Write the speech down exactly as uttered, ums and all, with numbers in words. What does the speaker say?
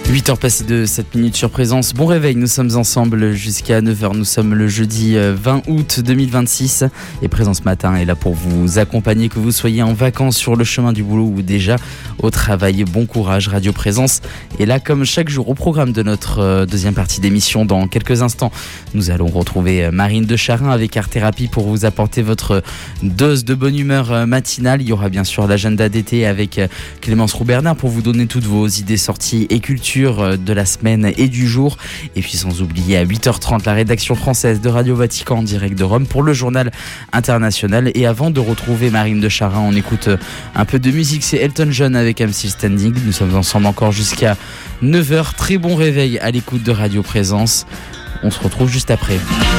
huit heures passées de sept minutes sur Présence. Bon réveil, nous sommes ensemble jusqu'à neuf heures. Nous sommes le jeudi vingt août deux mille vingt-six et Présence Matin est là pour vous accompagner, que vous soyez en vacances, sur le chemin du boulot ou déjà au travail. Bon courage, Radio Présence est là comme chaque jour. Au programme de notre deuxième partie d'émission, dans quelques instants, nous allons retrouver Marine de Charin avec Art Thérapie pour vous apporter votre dose de bonne humeur matinale. Il y aura bien sûr l'agenda d'été avec Clémence Roux-Bernard pour vous donner toutes vos idées sorties et culture de la semaine et du jour. Et puis sans oublier à huit heures trente la rédaction française de Radio Vatican en direct de Rome pour le journal international. Et avant de retrouver Marine de Charin, on écoute un peu de musique. C'est Elton John avec I'm Still Standing. Nous sommes ensemble encore jusqu'à neuf heures. Très bon réveil à l'écoute de Radio Présence. On se retrouve juste après.